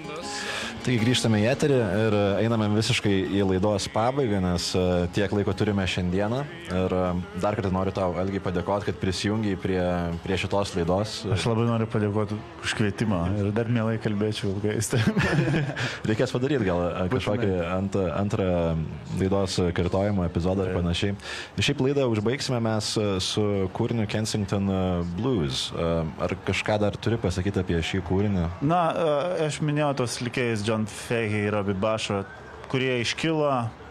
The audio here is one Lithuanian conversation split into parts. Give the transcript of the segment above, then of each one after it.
Taigi grįžtame į eterį ir einame visiškai į laidos pabaigą, nes tiek laiko turime šiandieną. Ir dar kartą noriu tau, Algi, padėkoti, kad prisijungiai prie šitos laidos. Aš labai noriu padėkoti už kvietimą ir dar mielai kalbėčiau ilgai. Reikės padaryti gal kažkokį antrą laidos kartojimo epizodą ir panašiai. Šiaip laidą užbaigsime mes su kūriniu Kensington Blues. Ar kažką dar turi pasakyti apie šį kūrinį? Na, aš minėjau tos likėjus John Fahey ir Robbie Basho, kurie iškilo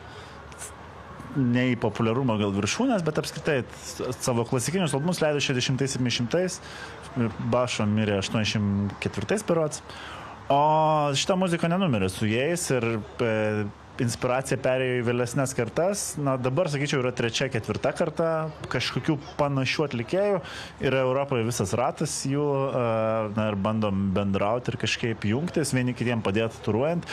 ne į populiarumą gal viršūnės, bet apskritai savo klasikinius albumus leido 60-70, Basho mirė 84 berods, o šita muzika nenumirė su jais ir inspiracija perėjo į vėlesnės kartas. Na, dabar, sakyčiau, yra 3-4 karta kažkokių panašių atlikėjų. Yra Europoje visas ratas jų, na, ir bandom bendrauti ir kažkaip jungtis, vieni kitiem padėti turuojant.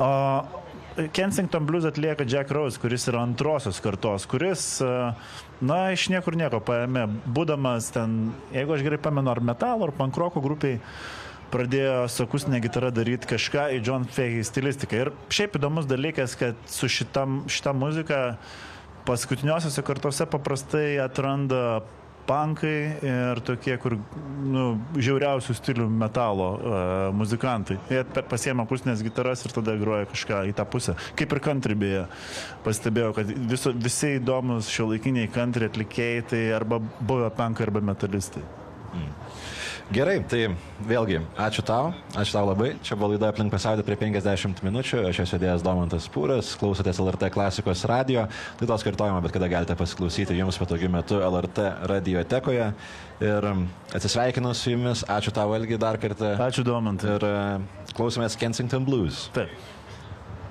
Kensington Blues atlieka Jack Rose, kuris yra antrosios kartos, kuris, na, iš niekur nieko paėmė. Būdamas ten, jeigu aš gerai pamenu, ar metalo, ar pankroko grupiai, pradėjo su akustinė gitara daryti kažką į John Fahey stilistiką. Ir šiaip įdomus dalykas, kad su šita muzika paskutiniosiose kartose paprastai atranda punkai ir tokie, kur žiauriausių stilių metalo muzikantai. Jie pasiema akustinės gitaras ir tada groja kažką į tą pusę. Kaip ir country beje. Pastebėjau, kad visi įdomus šiuolaikiniai country atlikėjai tai arba buvę punkai, arba metalistai. Gerai, tai vėlgi, ačiū tau labai. Čia buvo laida Aplink pasaulį prie 50 minučių. Aš esu vedėjas Domantas Pūras, klausotės LRT klasikos radio. Laidos kartojimą bet kada galite pasiklausyti jums patogiu metu LRT radiotekoje. Ir atsisveikinu su jumis. Ačiū tau, Algi, dar kartą. Ačiū, Domantai. Ir klausomės Kensington Blues. Taip.